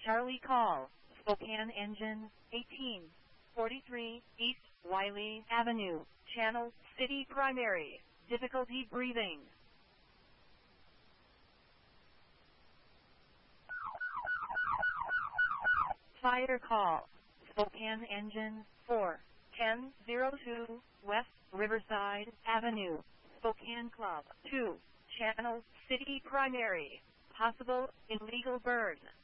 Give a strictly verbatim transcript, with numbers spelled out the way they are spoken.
Charlie call, Spokane engine, eighteen forty-three, East Wiley Avenue, channel, city primary, difficulty breathing. Fire call, Spokane engine, four ten oh two, West Riverside Avenue, Spokane Club, two, channel, city primary, possible, illegal burn.